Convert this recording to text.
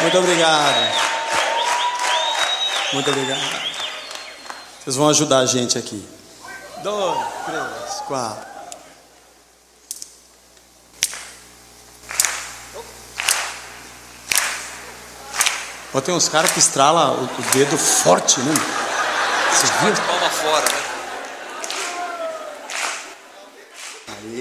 Muito obrigado. Muito obrigado. Vocês vão ajudar a gente aqui. 2, 3, 4. Tem uns caras que estralam o dedo forte, né? Vocês viram? Palma fora, né?